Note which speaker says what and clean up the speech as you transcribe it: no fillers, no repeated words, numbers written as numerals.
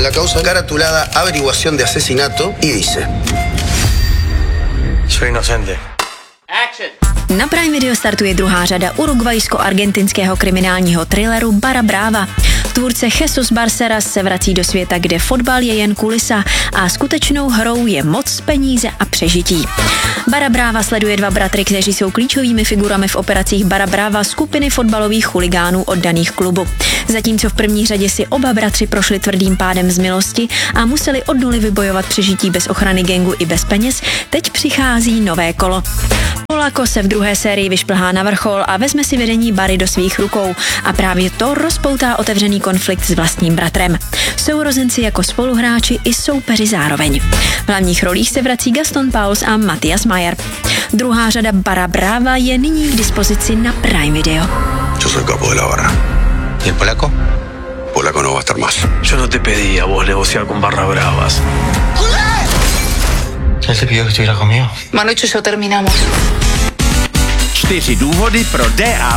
Speaker 1: la causa caratulada averiguación de asesinato y dice:
Speaker 2: Soy inocente.
Speaker 3: Action!
Speaker 4: Na Prime Video startuje druhá řada urugvajsko-argentinského kriminálního thrilleru Barra Brava. Tvůrce Jesus Barceras se vrací do světa, kde fotbal je jen kulisa a skutečnou hrou je moc, peníze a přežití. Barra Brava sleduje dva bratry, kteří jsou klíčovými figurami v operacích Barra Brava, skupiny fotbalových chuligánů oddaných klubu. Zatímco v první řadě si oba bratři prošli tvrdým pádem z milosti a museli od nuly vybojovat přežití bez ochrany gangu i bez peněz, teď přichází nové kolo. Polako se v druhé sérii vyšplhá na vrchol a vezme si vedení Barry do svých rukou a právě to rozpoutá otevřený konflikt s vlastním bratrem. Sourozenci jako spoluhráči i soupeři zároveň. V hlavních rolích se vrací Gaston Pauls a Matthias Mayer. Druhá řada Barra Brava je nyní k dispozici na Prime Video.
Speaker 1: Yo soy capo de la barra.
Speaker 2: ¿Y el polaco?
Speaker 1: Polaco no va a estar más.
Speaker 2: Yo no te pedí a vos negociar con Barra Bravas. ¿Él te pidió que estuviera conmigo?
Speaker 3: Manucho y yo terminamos.
Speaker 5: 4 důvody pro D.A.